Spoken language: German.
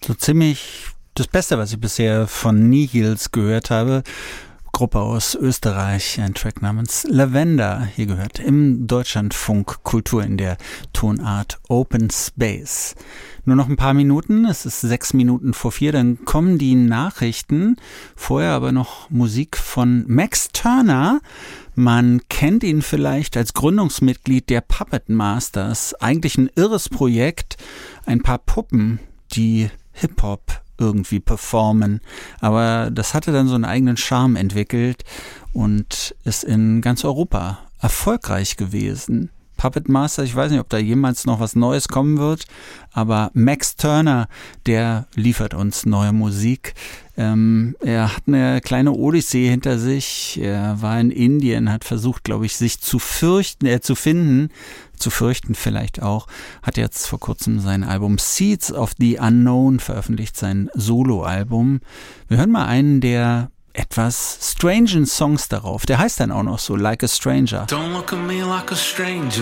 So ziemlich das Beste, was ich bisher von Nihils gehört habe. Gruppe aus Österreich, ein Track namens Lavender, hier gehört im Deutschlandfunk Kultur in der Tonart Open Space. Nur noch ein paar Minuten, es ist 6 Minuten vor 4, dann kommen die Nachrichten. Vorher aber noch Musik von Max Turner. Man kennt ihn vielleicht als Gründungsmitglied der Puppet Masters. Eigentlich ein irres Projekt, ein paar Puppen, die Hip-Hop irgendwie performen. Aber das hatte dann so einen eigenen Charme entwickelt und ist in ganz Europa erfolgreich gewesen. Puppet Master, ich weiß nicht, ob da jemals noch was Neues kommen wird, aber Max Turner, der liefert uns neue Musik. Er hat eine kleine Odyssee hinter sich. Er war in Indien, hat versucht, glaube ich, sich zu finden, vielleicht auch. Hat jetzt vor kurzem sein Album Seeds of the Unknown veröffentlicht, sein Soloalbum. Wir hören mal einen der etwas strangen Songs darauf. Der heißt dann auch noch so, Like a Stranger. Don't look at me like a stranger.